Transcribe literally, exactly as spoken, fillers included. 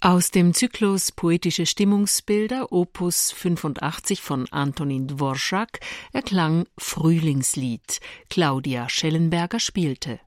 Aus dem Zyklus Poetische Stimmungsbilder Opus fünfundachtzig von Antonin Dworschak erklang Frühlingslied. Claudia Schellenberger spielte.